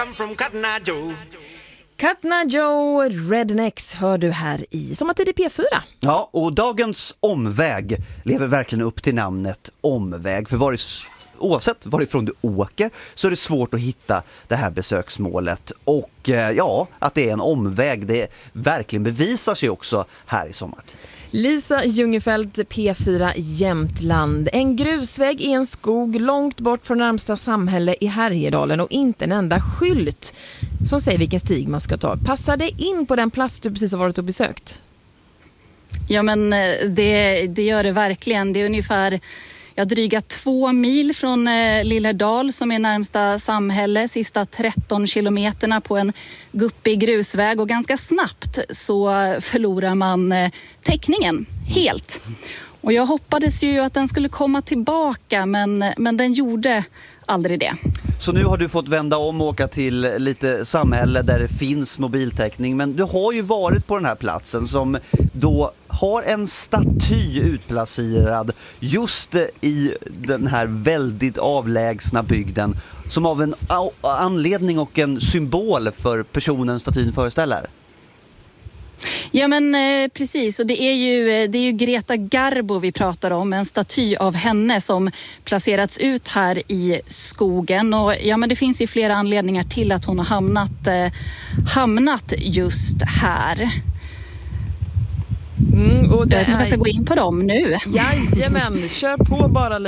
I'm from Cotton Eye Joe. Cotton Eye Joe, Rednecks hör du här i Sommartid i P4. Ja, och dagens omväg lever verkligen upp till namnet omväg. För oavsett varifrån du åker så är det svårt att hitta det här besöksmålet. Och ja, att det är en omväg, det verkligen bevisar sig också här i Sommartid. Lisa Ljungefelt, P4 Jämtland. En grusväg i en skog långt bort från närmsta samhälle i Härjedalen och inte en enda skylt som säger vilken stig man ska ta. Passar det in på den plats du precis har varit och besökt? Ja, men det gör det verkligen. Det är ungefär dryga 2 mil från Lillerdal som är närmsta samhälle, sista 13 kilometerna på en guppig grusväg, och ganska snabbt så förlorar man täckningen helt. Och jag hoppades ju att den skulle komma tillbaka, men den gjorde aldrig det. Så nu har du fått vända om och åka till lite samhälle där det finns mobiltäckning, men du har ju varit på den här platsen som då har en staty utplacerad just i den här väldigt avlägsna bygden som av en anledning och en symbol för personen statyn föreställer. Ja, men precis, och det är ju Greta Garbo vi pratar om, en staty av henne som placerats ut här i skogen, och ja, men det finns ju flera anledningar till att hon har hamnat just här. Och det jag ska gå in på dem nu. Jajamän, kör på bara.